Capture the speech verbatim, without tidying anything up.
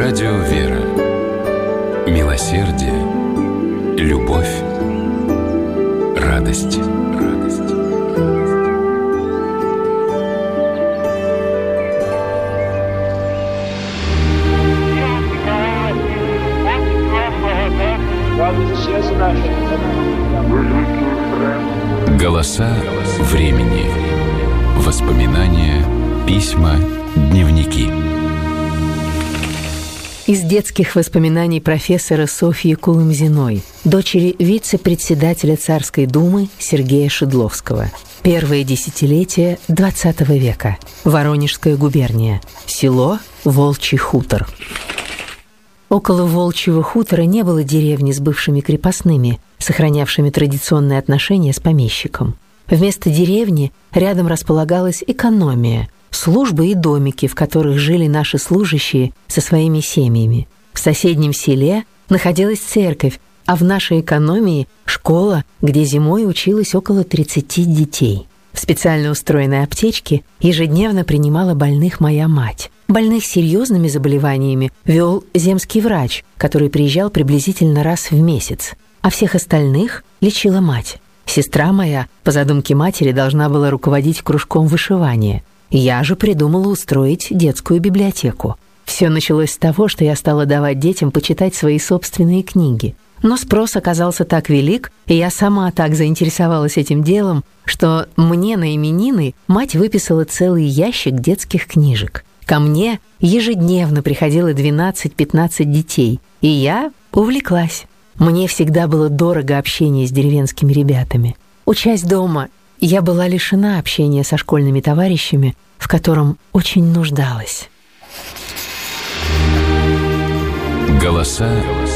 Радио «Вера». Милосердие, любовь, радость. Радость. Голоса времени. Воспоминания, письма, дневники. Из детских воспоминаний профессора Софьи Кулымзиной, дочери вице-председателя Царской Думы Сергея Шедловского. Первое десятилетие двадцатого века. Воронежская губерния. Село Волчий хутор. Около Волчьего хутора не было деревни с бывшими крепостными, сохранявшими традиционные отношения с помещиком. Вместо деревни рядом располагалась экономия, службы и домики, в которых жили наши служащие со своими семьями. В соседнем селе находилась церковь, а в нашей экономии – школа, где зимой училось около тридцати детей. В специально устроенной аптечке ежедневно принимала больных моя мать. Больных с серьезными заболеваниями вел земский врач, который приезжал приблизительно раз в месяц, а всех остальных лечила мать. Сестра моя, по задумке матери, должна была руководить кружком вышивания. Я же придумала устроить детскую библиотеку. Все началось с того, что я стала давать детям почитать свои собственные книги. Но спрос оказался так велик, и я сама так заинтересовалась этим делом, что мне на именины мать выписала целый ящик детских книжек. Ко мне ежедневно приходило двенадцать-пятнадцать детей, и я увлеклась. Мне всегда было дорого общение с деревенскими ребятами. Учась дома, я была лишена общения со школьными товарищами, в котором очень нуждалась. Голоса